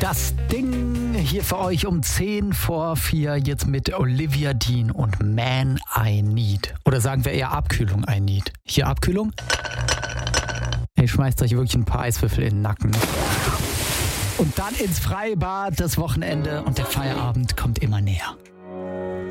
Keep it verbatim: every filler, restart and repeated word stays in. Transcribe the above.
Das Ding hier für euch um zehn vor vier jetzt mit Olivia Dean und Man I Need. Oder sagen wir eher Abkühlung I Need. Hier Abkühlung? Hey, schmeißt euch wirklich ein paar Eiswürfel in den Nacken. Und dann ins Freibad, das Wochenende und der Feierabend kommt immer näher.